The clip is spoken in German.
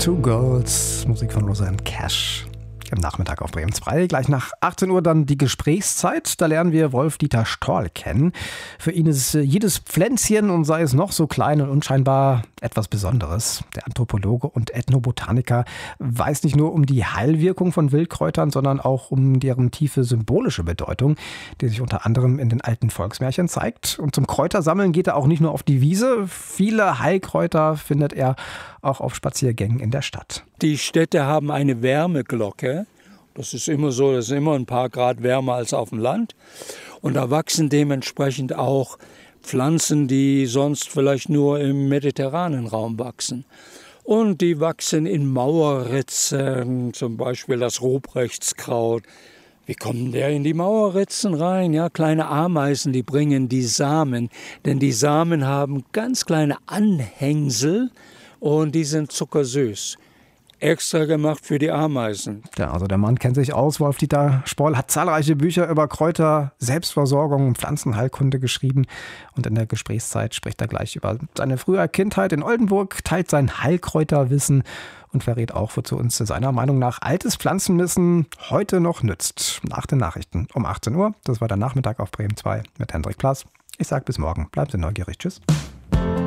Two Girls, Musik von Rosanne Cash. Im Nachmittag auf Bremen 2. Gleich nach 18 Uhr dann die Gesprächszeit. Da lernen wir Wolf-Dieter Storl kennen. Für ihn ist jedes Pflänzchen, und sei es noch so klein und unscheinbar, etwas Besonderes. Der Anthropologe und Ethnobotaniker weiß nicht nur um die Heilwirkung von Wildkräutern, sondern auch um deren tiefe symbolische Bedeutung, die sich unter anderem in den alten Volksmärchen zeigt. Und zum Kräutersammeln geht er auch nicht nur auf die Wiese. Viele Heilkräuter findet er auch auf Spaziergängen in der Stadt. Die Städte haben eine Wärmeglocke. Das ist immer so, das ist immer ein paar Grad wärmer als auf dem Land. Und da wachsen dementsprechend auch Pflanzen, die sonst vielleicht nur im mediterranen Raum wachsen. Und die wachsen in Mauerritzen, zum Beispiel das Ruprechtkraut. Wie kommen der in die Mauerritzen rein? Ja, kleine Ameisen, die bringen die Samen. Denn die Samen haben ganz kleine Anhängsel und die sind zuckersüß. Extra gemacht für die Ameisen. Ja, also der Mann kennt sich aus. Wolf-Dieter Storl hat zahlreiche Bücher über Kräuter, Selbstversorgung und Pflanzenheilkunde geschrieben. Und in der Gesprächszeit spricht er gleich über seine frühe Kindheit in Oldenburg, teilt sein Heilkräuterwissen und verrät auch, wozu uns seiner Meinung nach altes Pflanzenwissen heute noch nützt. Nach den Nachrichten um 18 Uhr. Das war der Nachmittag auf Bremen 2 mit Hendrik Plass. Ich sage bis morgen. Bleiben Sie neugierig. Tschüss.